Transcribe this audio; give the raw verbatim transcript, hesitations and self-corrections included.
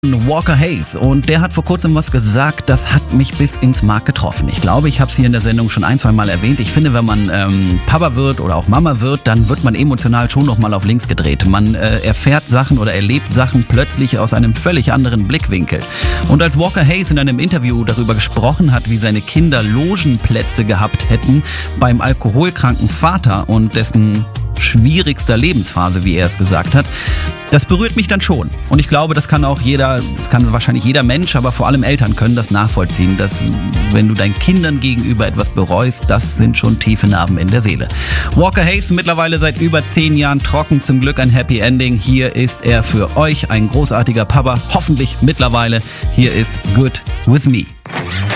Walker Hayes, und der hat vor kurzem was gesagt, das hat mich bis ins Mark getroffen. Ich glaube, ich habe es hier in der Sendung schon ein, zwei Mal erwähnt. Ich finde, wenn man ähm, Papa wird oder auch Mama wird, dann wird man emotional schon noch mal auf links gedreht. Man äh, erfährt Sachen oder erlebt Sachen plötzlich aus einem völlig anderen Blickwinkel. Und als Walker Hayes in einem Interview darüber gesprochen hat, wie seine Kinder Logenplätze gehabt hätten beim alkoholkranken Vater und dessen schwierigster Lebensphase, wie er es gesagt hat, das berührt mich dann schon. Und ich glaube, das kann auch jeder, das kann wahrscheinlich jeder Mensch, aber vor allem Eltern können das nachvollziehen, dass wenn du deinen Kindern gegenüber etwas bereust, das sind schon tiefe Narben in der Seele. Walker Hayes, mittlerweile seit über zehn Jahren trocken, zum Glück ein Happy Ending. Hier ist er für euch, ein großartiger Papa, hoffentlich mittlerweile. Hier ist Good With Me.